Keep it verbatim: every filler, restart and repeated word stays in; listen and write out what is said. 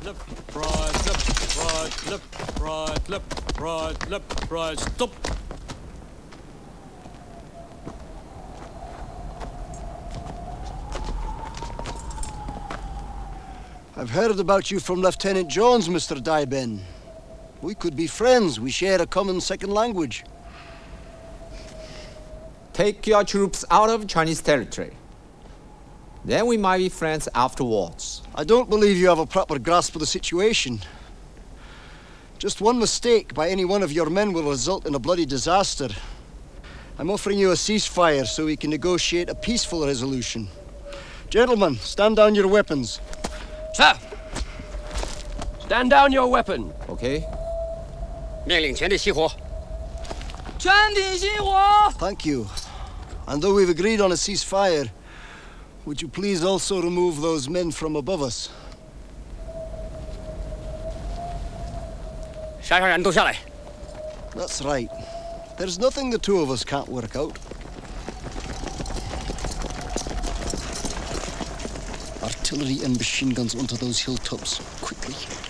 left, right, left, right, left, right, left, right, left, right, stop. I've heard about you from Lieutenant Jones, Mister Daiben. We could be friends. We share a common second language. Take your troops out of Chinese territory. Then we might be friends afterwards. I don't believe you have a proper grasp of the situation. Just one mistake by any one of your men will result in a bloody disaster. I'm offering you a ceasefire so we can negotiate a peaceful resolution. Gentlemen, stand down your weapons. Sir! Stand down your weapon. Okay? 命令全体熄火。 全体熄火！ Thank you. And though we've agreed on a ceasefire, would you please also remove those men from above us? 山上人都下来。 That's right. There's nothing the two of us can't work out. Artillery and machine guns onto those hilltops, quickly.